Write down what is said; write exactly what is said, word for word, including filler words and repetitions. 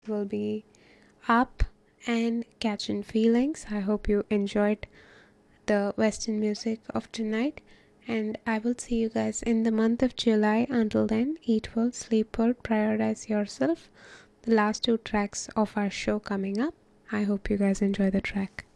will be Up and Catchin' Feelings. I hope you enjoyed the Western music of tonight, and I will see you guys in the month of July. Until then, eat well, sleep well, prioritize yourself. The last two tracks of our show coming up. I hope you guys enjoy the track.